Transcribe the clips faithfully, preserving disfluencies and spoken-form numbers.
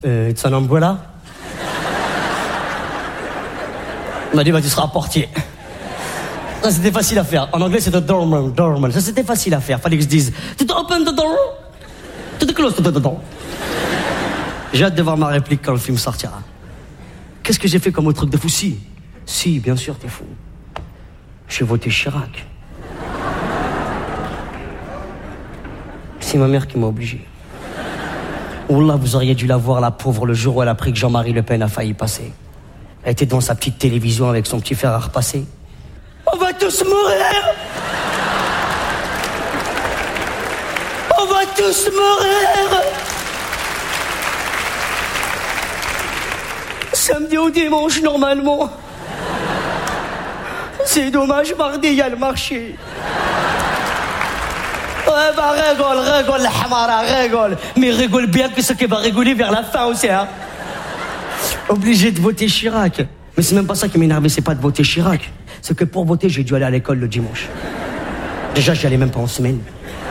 Euh, it's an umbrella? Il m'a dit, bah, tu seras portier. Ça, c'était facile à faire. En anglais, c'est the doorman, doorman. Ça, c'était facile à faire. Fallait que je dise, to open the door, to close the door. J'ai hâte de voir ma réplique quand le film sortira. Qu'est-ce que j'ai fait comme autre truc de fou? Si, si, bien sûr, t'es fou. J'ai voté Chirac. C'est ma mère qui m'a obligé. Wallah, vous auriez dû la voir, la pauvre, le jour où elle a appris que Jean-Marie Le Pen a failli passer. Elle était dans sa petite télévision avec son petit fer à repasser. On va tous mourir! On va tous mourir! Samedi au dimanche, normalement. C'est dommage, mardi, il y a le marché. Ouais, bah, rigole, rigole, la hamara, rigole. Mais rigole bien que ce qui va rigoler vers la fin aussi, hein. Obligé de voter Chirac. Mais c'est même pas ça qui m'énervait, c'est pas de voter Chirac. C'est que pour voter, j'ai dû aller à l'école le dimanche. Déjà, j'y allais même pas en semaine.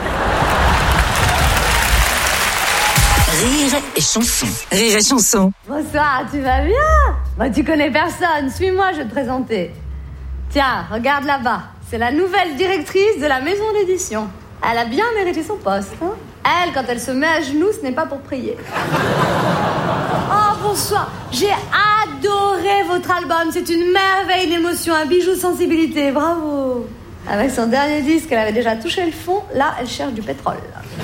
Rire et chanson. Rire et chanson. Bonsoir, tu vas bien? Bah, tu connais personne. Suis-moi, je vais te présenter. Tiens, regarde là-bas. C'est la nouvelle directrice de la maison d'édition. Elle a bien mérité son poste, hein? Elle, quand elle se met à genoux, ce n'est pas pour prier. Oh, bonsoir. J'ai adoré votre album. C'est une merveille d'émotion, un bijou de sensibilité. Bravo. Avec son dernier disque, elle avait déjà touché le fond. Là, elle cherche du pétrole.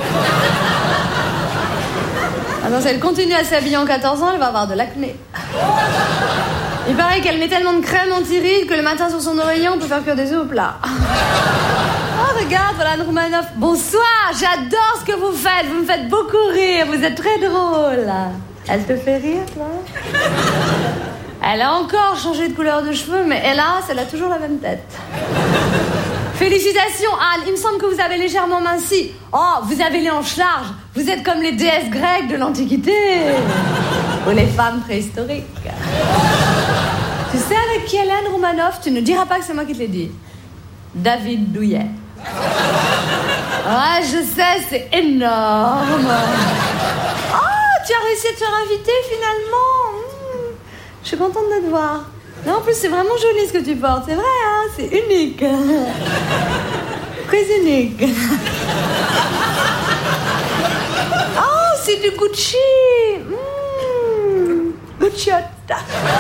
Alors, si elle continue à s'habiller en quatorze ans, elle va avoir de l'acné. Il paraît qu'elle met tellement de crème anti-rides que le matin sur son oreiller, on peut faire cuire des œufs au plat. Oh, regarde, voilà Anne Roumanoff. Bonsoir, j'adore ce que vous faites. Vous me faites beaucoup rire. Vous êtes très drôle. Elle te fait rire, toi? Elle a encore changé de couleur de cheveux, mais hélas, elle a toujours la même tête. Félicitations, Anne. Il me semble que vous avez légèrement minci. Oh, vous avez les hanches larges. Vous êtes comme les déesses grecques de l'Antiquité. Ou les femmes préhistoriques. Tu sais avec qui elle est, Anne Roumanoff? Tu ne diras pas que c'est moi qui te l'ai dit. David Douillet. Ouais, je sais, c'est énorme. Oh, tu as réussi à te faire inviter finalement. Mmh. Je suis contente de te voir. Non, en plus, c'est vraiment joli ce que tu portes. C'est vrai, hein? C'est unique. Très unique. Oh, c'est du Gucci. Mmh. Gucciotta.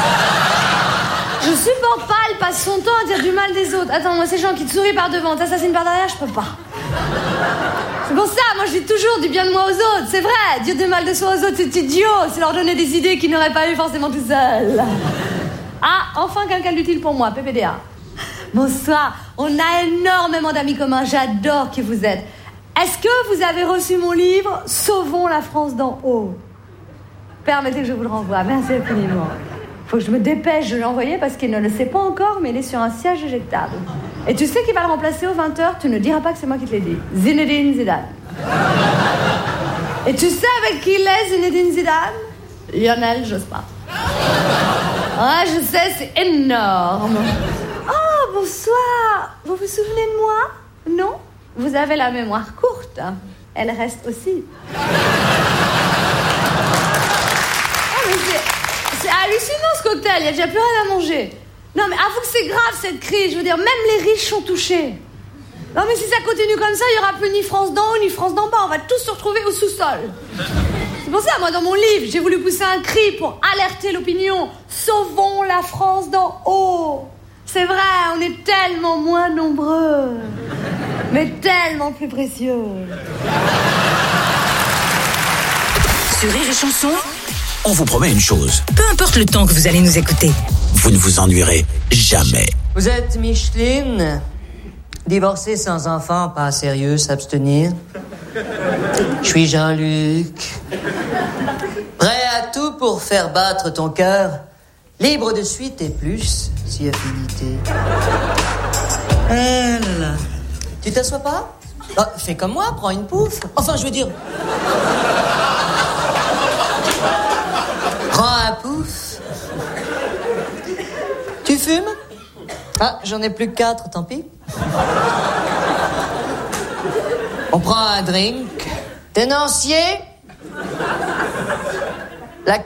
Je supporte pas, elle passe son temps à dire du mal des autres. Attends, moi, ces gens qui te sourient par devant, t'assassinent par derrière, je peux pas. C'est pour ça, moi, je dis toujours du bien de moi aux autres. C'est vrai, dire du mal de soi aux autres, c'est idiot. C'est leur donner des idées qu'ils n'auraient pas eu forcément tout seuls. Ah, enfin quelqu'un d'utile pour moi, P P D A. Bonsoir, on a énormément d'amis communs, j'adore qui vous êtes. Est-ce que vous avez reçu mon livre « Sauvons la France d'en haut » ? Permettez que je vous le renvoie, merci infiniment. Faut que je me dépêche de l'envoyer parce qu'il ne le sait pas encore, mais il est sur un siège éjectable. Et tu sais qui va le remplacer aux vingt heures? Tu ne diras pas que c'est moi qui te l'ai dit. Zinedine Zidane. Et tu sais avec qui il est, Zinedine Zidane? Lionel Jospin. Ouais, je sais, c'est énorme. Oh, bonsoir. Vous vous souvenez de moi? Non? Vous avez la mémoire courte. Elle reste aussi. Oh, mais c'est... C'est hallucinant ce cocktail, il n'y a déjà plus rien à manger. Non mais avoue que c'est grave cette crise, je veux dire, même les riches sont touchés. Non mais si ça continue comme ça, il n'y aura plus ni France d'en haut ni France d'en bas, on va tous se retrouver au sous-sol. C'est pour ça, moi dans mon livre, j'ai voulu pousser un cri pour alerter l'opinion. Sauvons la France d'en haut. C'est vrai, on est tellement moins nombreux, mais tellement plus précieux. Sur Rire et Chanson, on vous promet une chose. Peu importe le temps que vous allez nous écouter, vous ne vous ennuierez jamais. Vous êtes Micheline, divorcée sans enfant, pas sérieux, s'abstenir. Je suis Jean-Luc, prêt à tout pour faire battre ton cœur, libre de suite et plus, si affinité. Elle, tu t'assois pas? Ah, fais comme moi, prends une pouffe. Enfin, je veux dire... Prends un pouf. Tu fumes? Ah, j'en ai plus que quatre, tant pis. On prend un drink. Tenancier?